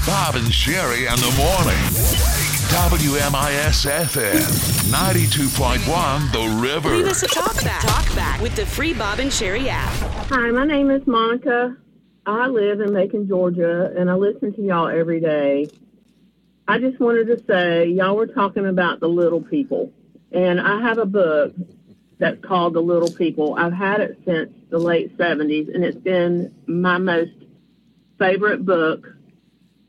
Bob and Sherry in the morning. WMIS FM 92.1 The River. Leave us a talk back with the free Bob and Sherry app. Hi, my name is Monica. I live in Macon, Georgia, and I listen to y'all every day. I just wanted to say, y'all were talking about the little people, and I have a book that's called The Little People. I've had it since the late 70s, and it's been my most favorite book